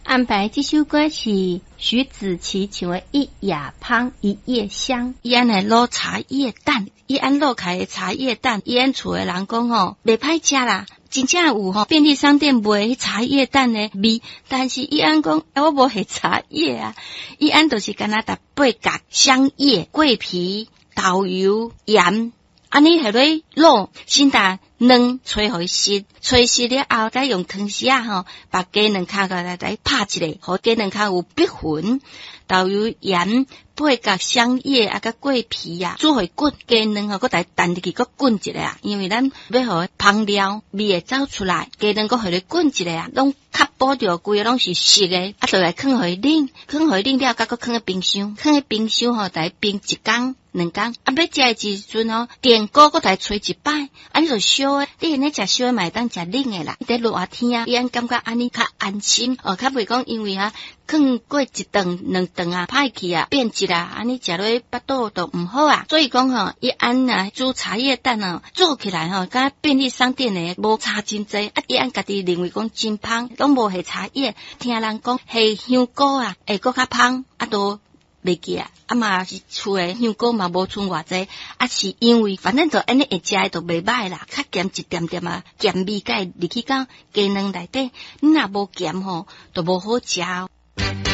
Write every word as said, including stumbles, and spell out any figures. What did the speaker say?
安排这首歌是徐子淇唱的《一夜芳一夜香》。 伊安来卤茶叶蛋，伊安卤开的茶叶蛋，伊安厝的人讲吼，袂歹食啦。真正有吼，便利商店卖迄茶叶蛋的味，但是伊安讲，我无下茶叶啊，伊安就是干那搭八角、香叶、桂皮、豆油、盐，安尼下来卤，先打卵吹互伊熟，吹熟了后，再用汤匙啊吼，把鸡卵壳个来来拍一下，互鸡卵壳有碧粉，豆油、盐、八角、香叶啊，甲桂皮啊，煮互滚，鸡卵吼，搁来蛋入去，搁滚一下啊，因为咱要互香料味会走出来，鸡卵搁互伊滚一下啊，拢确保着规个拢是熟的，啊，就来放互伊冷，放互伊冷了，甲搁放喺冰箱，放喺冰箱吼，来冰一工。两工，啊，要食的时阵吼，电锅搁来吹一摆，安尼就烧诶。你安尼食烧诶，嘛会当食冷诶啦。伫热天啊，伊安感觉安尼较安心，哦，较袂讲因为啊，放过一顿两顿啊，歹去啊，变质啊，安尼食落腹肚都毋好啊。所以讲吼，伊安啊煮茶叶蛋哦，做起来吼，甲便利商店诶无差真济，啊，伊安家己认为讲真芳，拢无下茶叶，听人讲下香菇啊，会搁较芳，啊都。袂记啊，啊嘛是厝诶香菇嘛无剩偌济，啊是因为反正就安尼会食诶都袂歹啦，较咸一点点啊，咸味甲会入去到鸡卵内底，你若无咸吼，都无好食哦。